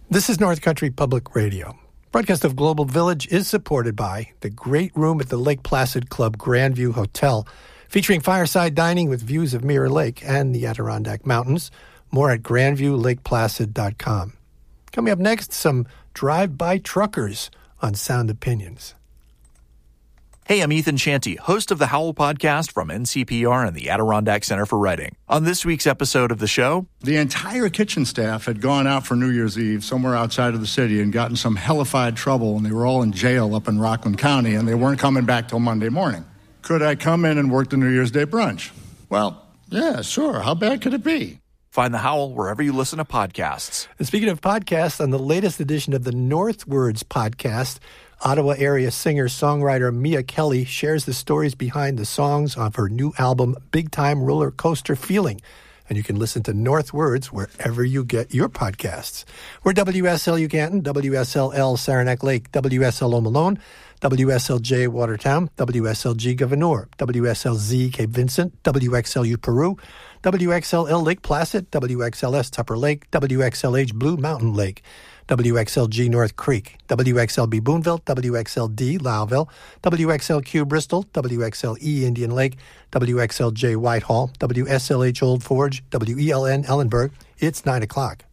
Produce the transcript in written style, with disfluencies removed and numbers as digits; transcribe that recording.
This is North Country Public Radio. Broadcast of Global Village is supported by the great room at the Lake Placid Club Grandview Hotel, featuring fireside dining with views of Mirror Lake and the Adirondack Mountains. More at grandviewlakeplacid.com. Coming up next, some drive-by truckers on Sound Opinions. Hey, I'm Ethan Shanty, host of the Howl Podcast from NCPR and the Adirondack Center for Writing. On this week's episode of the show, the entire kitchen staff had gone out for New Year's Eve somewhere outside of the city and gotten some hellified trouble, and they were all in jail up in Rockland County, and they weren't coming back till Monday morning. Could I come in and work the New Year's Day brunch? Well, yeah, sure. How bad could it be? Find the Howl wherever you listen to podcasts. And speaking of podcasts, on the latest edition of the Northwords podcast, Ottawa area singer-songwriter Mia Kelly shares the stories behind the songs of her new album, Big Time Roller Coaster Feeling. And you can listen to Northwords wherever you get your podcasts. We're WSLU Canton, WSLL Saranac Lake, WSLO Malone, WSLJ Watertown, WSLG Gouverneur, WSLZ Cape Vincent, WXLU Peru, WXLL Lake Placid, WXLS Tupper Lake, WXLH Blue Mountain Lake, WXLG North Creek, WXLB Boonville, WXLD Lowville, WXLQ Bristol, WXLE Indian Lake, WXLJ Whitehall, WSLH Old Forge, WELN Ellenburg. It's 9 o'clock.